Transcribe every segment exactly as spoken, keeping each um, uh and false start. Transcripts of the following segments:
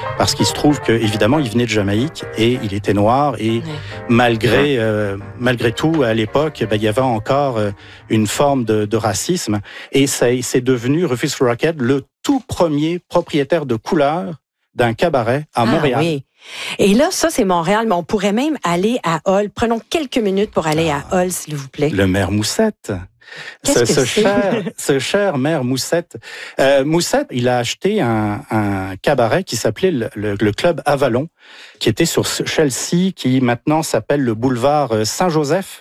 parce qu'il se trouve que évidemment il venait de Jamaïque et il était noir et ouais. malgré euh, malgré tout à l'époque, ben, il y avait encore euh, une forme de, de racisme et ça c'est devenu Rufus Rockett le tout premier propriétaire de couleur d'un cabaret à Montréal. Ah, oui. Et là, ça, c'est Montréal, mais on pourrait même aller à Hull. Prenons quelques minutes pour aller à Hull, s'il vous plaît. Le maire Moussette. Qu'est-ce ce, que ce, cher, ce cher maire Moussette. Euh, Moussette, il a acheté un, un cabaret qui s'appelait le, le, le Club Avalon, qui était sur Chelsea, qui maintenant s'appelle le boulevard Saint-Joseph,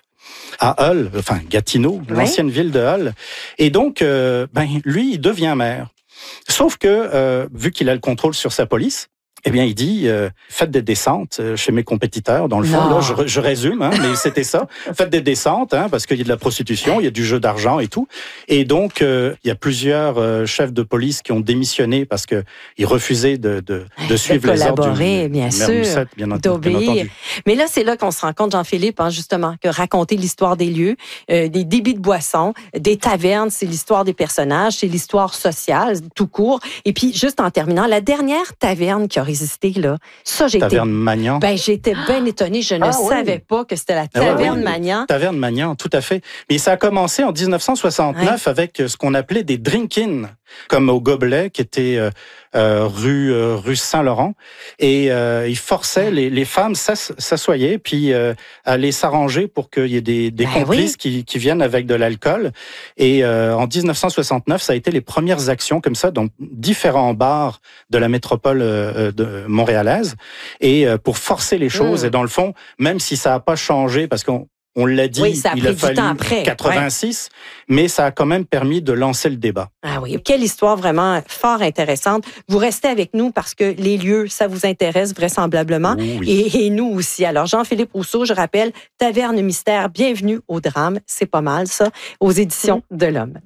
à Hull, enfin Gatineau, oui. l'ancienne ville de Hull. Et donc, euh, ben, lui, il devient maire. Sauf que, euh, vu qu'il a le contrôle sur sa police, eh bien, il dit, euh, faites des descentes chez mes compétiteurs. Dans le fond, non. là, je, je résume, hein, mais c'était ça. Faites des descentes, hein, parce qu'il y a de la prostitution, il y a du jeu d'argent et tout. Et donc, euh, il y a plusieurs euh, chefs de police qui ont démissionné parce que ils refusaient de, de, de suivre de les ordres collaborer, du bien sûr, Moussette, bien, d'obéir. bien entendu. Mais là, c'est là qu'on se rend compte, Jean-Philippe, hein, justement, que raconter l'histoire des lieux, euh, des débits de boissons, des tavernes, c'est l'histoire des personnages, c'est l'histoire sociale, tout court. Et puis, juste en terminant, la dernière taverne qui a résisté, là, ça, j'ai Taverne été, Magnan. Ben, j'étais bien étonnée. Je ne ah, savais oui. pas que c'était la Taverne ah, oui. Magnan. Taverne Magnan, tout à fait. Mais ça a commencé en dix-neuf cent soixante-neuf ouais. avec ce qu'on appelait des drink-in, comme au Gobelet, qui était euh, euh, rue, euh, rue Saint-Laurent. Et euh, ils forçaient, les, les femmes s'assoyaient, puis euh, allaient s'arranger pour qu'il y ait des, des ben complices oui. qui, qui viennent avec de l'alcool. Et euh, en dix-neuf cent soixante-neuf, ça a été les premières actions comme ça, dans différents bars de la métropole euh, de montréalaise, et euh, pour forcer les choses. Mmh. Et dans le fond, même si ça n'a pas changé, parce qu'on on l'a dit, oui, ça a il a fallu après, quatre-vingt-six, ouais. mais ça a quand même permis de lancer le débat. Ah oui, quelle histoire vraiment fort intéressante. Vous restez avec nous parce que les lieux, ça vous intéresse vraisemblablement, oui. et, et nous aussi. Alors, Jean-Philippe Rousseau, je rappelle, Taverne Mystère, bienvenue au drame, c'est pas mal ça, aux éditions mmh. de l'Homme.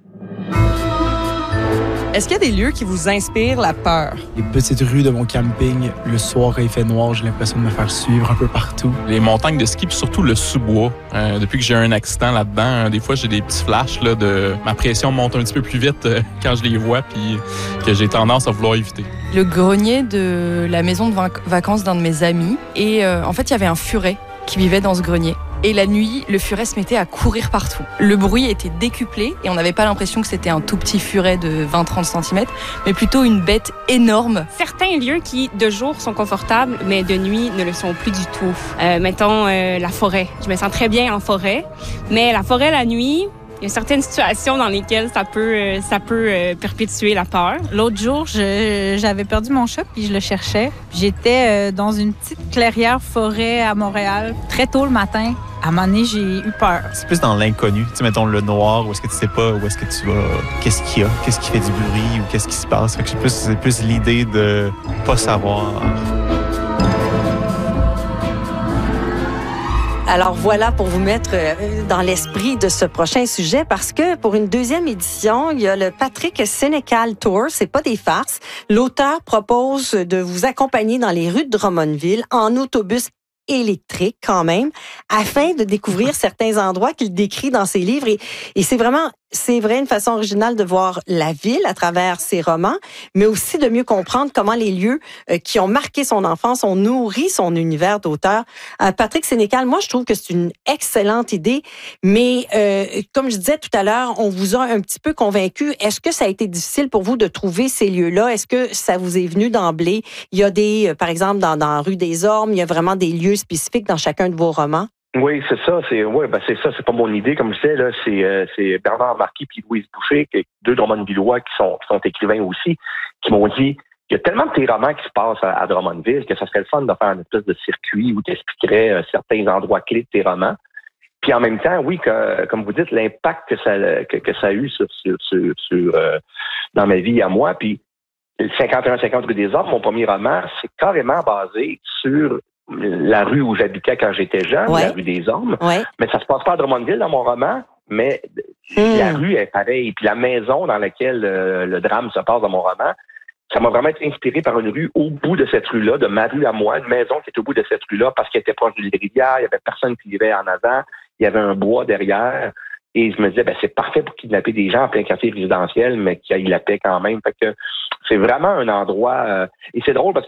Est-ce qu'il y a des lieux qui vous inspirent la peur? Les petites rues de mon camping, le soir quand il fait noir, j'ai l'impression de me faire suivre un peu partout. Les montagnes de ski, puis surtout le sous-bois. Euh, depuis que j'ai eu un accident là-dedans, euh, des fois j'ai des petits flashs là, de ma pression monte un petit peu plus vite euh, quand je les vois, puis que j'ai tendance à vouloir éviter. Le grenier de la maison de vac- vacances d'un de mes amis, et euh, en fait il y avait un furet qui vivait dans ce grenier. Et la nuit, le furet se mettait à courir partout. Le bruit était décuplé et on n'avait pas l'impression que c'était un tout petit furet de vingt à trente centimètres, mais plutôt une bête énorme. Certains lieux qui, de jour, sont confortables, mais de nuit, ne le sont plus du tout. Euh, mettons, euh, la forêt. Je me sens très bien en forêt, mais la forêt, la nuit... Il y a certaines situations dans lesquelles ça peut, ça peut euh, perpétuer la peur. L'autre jour, je, j'avais perdu mon chat puis je le cherchais. J'étais euh, dans une petite clairière forêt à Montréal, très tôt le matin. À un moment donné, j'ai eu peur. C'est plus dans l'inconnu. Tu sais, mettons le noir, où est-ce que tu sais pas, où est-ce que tu vas, qu'est-ce qu'il y a, qu'est-ce qui fait du bruit ou qu'est-ce qui se passe. Fait que c'est plus, c'est plus l'idée de pas savoir. Alors voilà pour vous mettre dans l'esprit de ce prochain sujet, parce que pour une deuxième édition, il y a le Patrick Sénécal Tour, c'est pas des farces. L'auteur propose de vous accompagner dans les rues de Drummondville en autobus électrique quand même, afin de découvrir certains endroits qu'il décrit dans ses livres. Et, et c'est vraiment, c'est vrai, une façon originale de voir la ville à travers ses romans, mais aussi de mieux comprendre comment les lieux euh, qui ont marqué son enfance ont nourri son univers d'auteur. Euh, Patrick Sénécal, moi, je trouve que c'est une excellente idée, mais euh, comme je disais tout à l'heure, on vous a un petit peu convaincu. Est-ce que ça a été difficile pour vous de trouver ces lieux-là? Est-ce que ça vous est venu d'emblée? Il y a des, euh, par exemple, dans, dans la rue des Ormes, il y a vraiment des lieux spécifiques dans chacun de vos romans? Oui, c'est ça. C'est ouais, ben c'est ça. C'est pas mon idée, comme je disais là. C'est euh, c'est Bernard Marquis puis Louise Boucher, qui, deux Drummondvillois qui sont qui sont écrivains aussi, qui m'ont dit il y a tellement de tes romans qui se passent à, à Drummondville que ça serait le fun de faire une espèce de circuit où tu expliquerais euh, certains endroits clés de tes romans. Puis en même temps, oui, que, comme vous dites, l'impact que ça que, que ça a eu sur sur sur, sur euh, dans ma vie à moi. Puis cinquante et un cinquante rue des Ormes, mon premier roman, c'est carrément basé sur la rue où j'habitais quand j'étais jeune, ouais. la rue des Ormes. Ouais. Mais ça se passe pas à Drummondville dans mon roman, mais mmh. la rue est pareille. Puis la maison dans laquelle euh, le drame se passe dans mon roman, ça m'a vraiment été inspiré par une rue au bout de cette rue-là, de ma rue à moi, une maison qui est au bout de cette rue-là parce qu'elle était proche d'une rivière, il y avait personne qui vivait en avant, il y avait un bois derrière. Et je me disais, ben c'est parfait pour kidnapper des gens en plein quartier résidentiel, mais qui aillent la paix quand même. Fait que c'est vraiment un endroit... Euh, et c'est drôle parce que